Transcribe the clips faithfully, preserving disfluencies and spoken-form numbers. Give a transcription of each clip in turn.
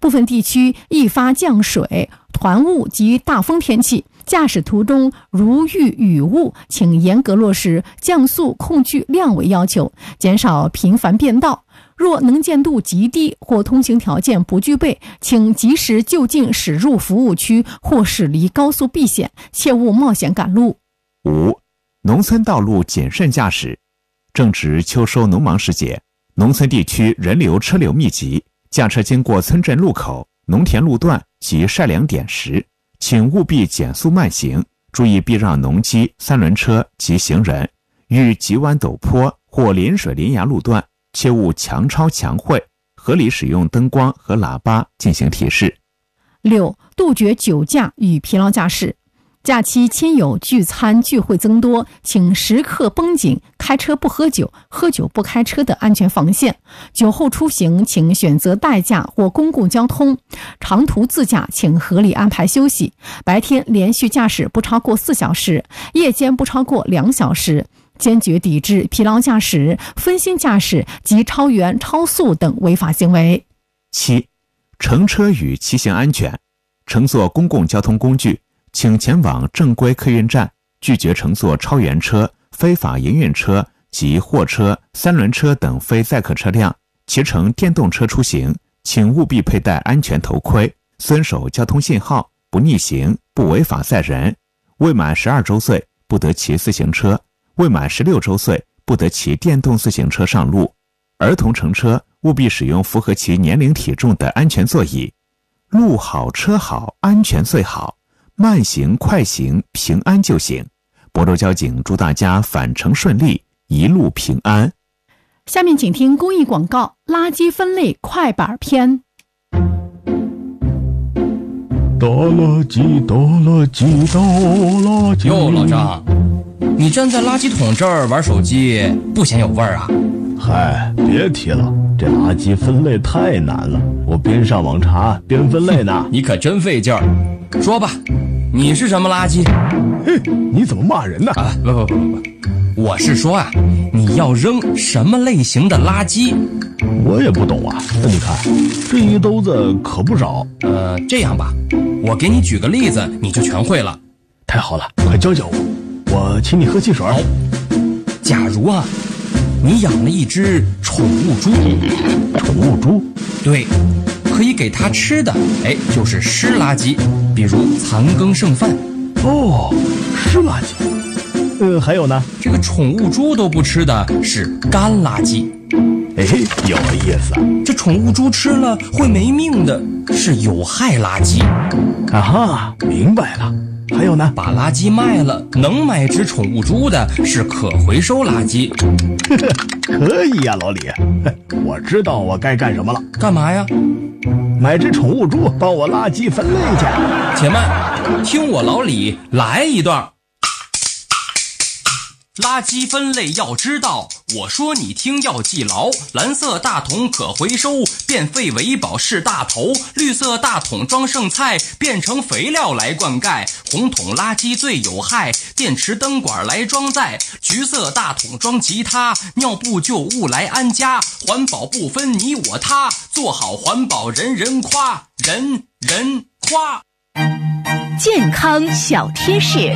部分地区易发降水、团雾及大风天气。驾驶途中如遇雨雾，请严格落实降速控距量为要求，减少频繁变道。若能见度极低或通行条件不具备，请及时就近驶入服务区或驶离高速避险，切勿冒险赶路。 五、农村道路谨慎驾驶。正值秋收农忙时节，农村地区人流车流密集，驾车经过村镇路口、农田路段及晒粮点时，请务必减速慢行，注意避让农机、三轮车及行人。遇急弯陡坡或临水临崖路段，切勿强超强会，合理使用灯光和喇叭进行提示。 六、杜绝酒驾与疲劳驾驶。假期亲友聚餐聚会增多，请时刻绷紧开车不喝酒、喝酒不开车的安全防线。酒后出行请选择代驾或公共交通，长途自驾请合理安排休息。白天连续驾驶不超过四小时，夜间不超过两小时。坚决抵制疲劳驾驶、分心驾驶及超员超速等违法行为。 七、乘车与骑行安全。乘坐公共交通工具，请前往正规客运站，拒绝乘坐超员车、非法营运车及货车、三轮车等非载客车辆。骑乘电动车出行，请务必佩戴安全头盔，遵守交通信号，不逆行，不违法载人。未满十二周岁不得骑自行车，未满十六周岁不得骑电动自行车上路。儿童乘车务必使用符合其年龄体重的安全座椅。路好车好，安全最好，慢行快行平安就行。亳州交警祝大家返程顺利，一路平安。 下面请听公益广告，垃圾分类快板篇。 倒垃圾，倒垃圾，倒垃圾。 哟，老张，你站在垃圾桶这儿玩手机，不嫌有味儿啊？ 嗨，别提了，这垃圾分类太难了，我边上网查边分类呢。 你可真费劲儿。说吧，你是什么垃圾？ 嘿，你怎么骂人呢？ 啊，不不不不不，我是说啊，你要扔什么类型的垃圾？ 我也不懂啊。那你看，这一兜子可不少。 呃，这样吧，我给你举个例子，你就全会了。 太好了，快教教我，我请你喝汽水。 好，假如啊，你养了一只宠物猪。 宠物猪？ 对，可以给它吃的，哎，就是湿垃圾，比如残羹剩饭。 哦，湿垃圾。呃，还有呢？ 这个宠物猪都不吃的是干垃圾。 哎，有意思。 这宠物猪吃了会没命的是有害垃圾。 啊哈，明白了。还有呢？ 把垃圾卖了，能买只宠物猪的是可回收垃圾。 可以呀、啊，老李，我知道我该干什么了。 干嘛呀？ 买只宠物猪帮我垃圾分类去。 且慢，听我老李来一段。垃圾分类要知道，我说你听要记牢。蓝色大桶可回收，变废为宝是大头。绿色大桶装剩菜，变成肥料来灌溉。红桶垃圾最有害，电池灯管来装载。橘色大桶装吉他，尿布旧物来安家。环保不分你我他，做好环保人人夸，人人夸。 健康小贴士。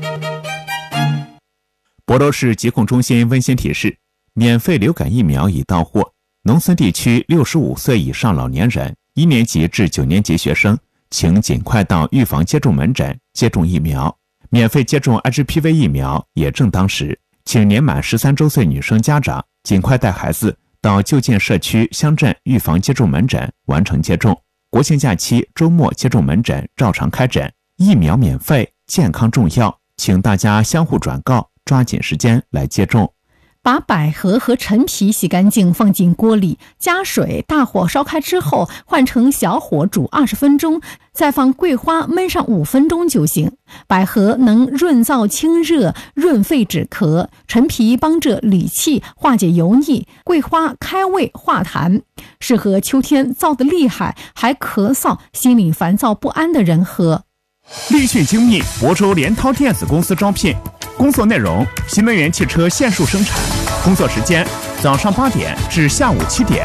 亳州市疾控中心温馨提示，免费流感疫苗已到货，农村地区六十五岁以上老年人、一年级至九年级学生，请尽快到预防接种门诊接种疫苗。免费接种 H P V 疫苗也正当时，请年满十三周岁女生家长尽快带孩子到就近社区乡镇预防接种门诊完成接种。国庆假期周末接种门诊照常开诊，疫苗免费，健康重要，请大家相互转告，抓紧时间来接种。 把百合和陈皮洗干净，放进锅里，加水，大火烧开之后，换成小火煮二十分钟，再放桂花焖上五分钟就行。百合能润燥清热，润肺止咳；陈皮帮着理气，化解油腻；桂花开胃化痰，适合秋天燥得厉害还咳嗽、心里烦躁不安的人喝。 立讯精密亳州联涛电子公司招聘，工作内容：新能源汽车线束生产，工作时间早上八点至下午七点，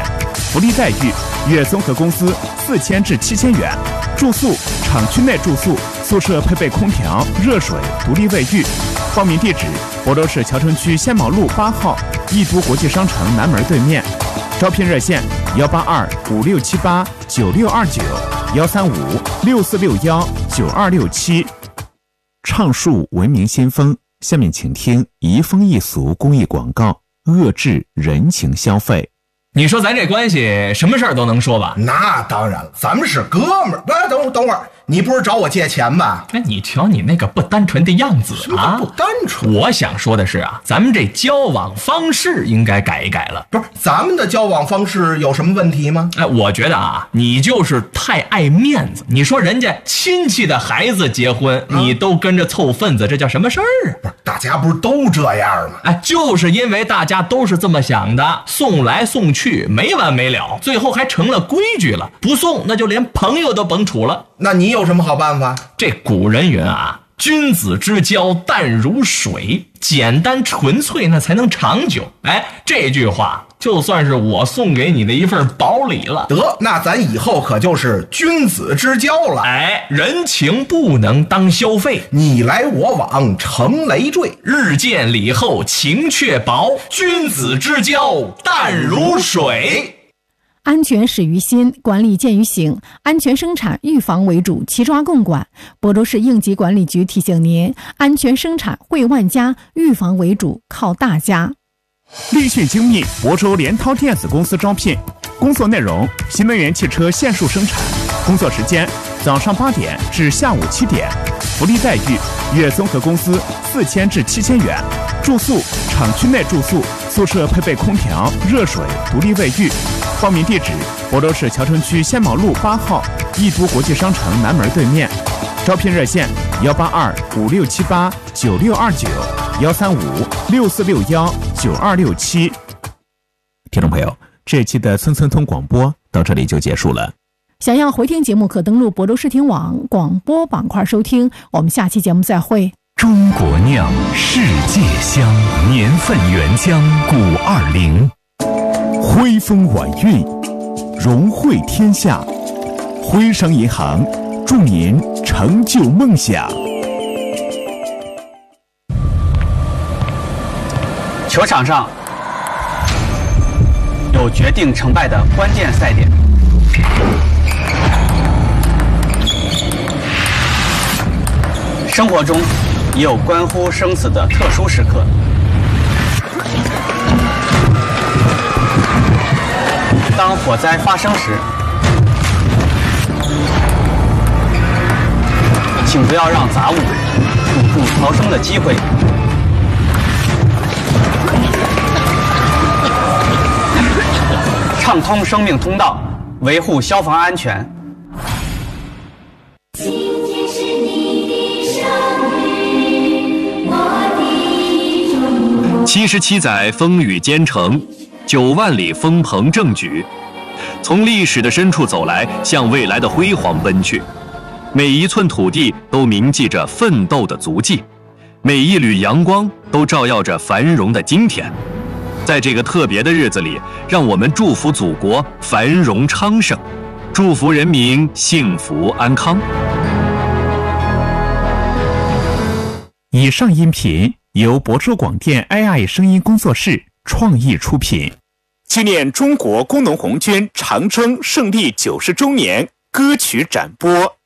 福利待遇，月综合公司四千至七千元。住宿厂区内住宿，宿舍配备空调、热水、独立卫浴。报名地址：亳州市谯城区仙毛路八号易都国际商城南门对面。招聘热线：幺八二五六七八九六二九，幺三五六四六幺九二六七。倡树文明先锋，下面请听移风易俗公益广告，遏制人情消费。 你说咱这关系什么事儿都能说吧？ 那当然了，咱们是哥们儿。哎，等会儿等会儿，你不是找我借钱吧？ 哎，你瞧你那个不单纯的样子啊！ 不单纯。 我想说的是啊，咱们这交往方式应该改一改了。 不是，咱们的交往方式有什么问题吗？ 哎，我觉得啊，你就是太爱面子。你说人家亲戚的孩子结婚，啊、你都跟着凑份子，这叫什么事儿啊？ 不是，大家不是都这样吗？ 哎，就是因为大家都是这么想的，送来送去没完没了，最后还成了规矩了。不送，那就连朋友都甭处了。 那你有什么好办法？ 这古人云啊，君子之交淡如水，简单纯粹那才能长久。哎，这句话就算是我送给你的一份薄礼了。 得，那咱以后可就是君子之交了。 哎，人情不能当消费， 你来我往成累赘， 日渐礼后情却薄，君子之交淡如水。 安全始于心，管理见于行，安全生产预防为主，齐抓共管。亳州市应急管理局提醒您，安全生产惠万家，预防为主，靠大家。 立讯精密亳州联涛电子公司招聘，工作内容：新能源汽车线束生产，工作时间：早上八点至下午七点。福利待遇：月综合公司四千至七千元。住宿厂区内住宿，宿舍配备空调、热水、独立卫浴。报名地址：亳州市谯城区仙毛路八号易都国际商城南门对面。招聘热线：幺八二五六七八九六二九，幺三五六四六幺九二六七。听众朋友，这期的村村通广播到这里就结束了。 想要回听节目，可登录亳州视听网广播板块收听。我们下期节目再会。 中国酿，世界香，年份原浆古二零， 徽风晚韵，融汇天下。徽商银行祝您成就梦想。 球场上有决定成败的关键赛点，生活中也有关乎生死的特殊时刻。当火灾发生时，请不要让杂物堵住逃生的机会。畅通生命通道，维护消防安全。 七十七载风雨兼程，九万里风鹏正举，从历史的深处走来，向未来的辉煌奔去。每一寸土地都铭记着奋斗的足迹，每一缕阳光都照耀着繁荣的今天。在这个特别的日子里，让我们祝福祖国繁荣昌盛，祝福人民幸福安康。 以上音频由亳州广电 A I 声音工作室创意出品，纪念中国工农红军长征胜利九十周年歌曲展播。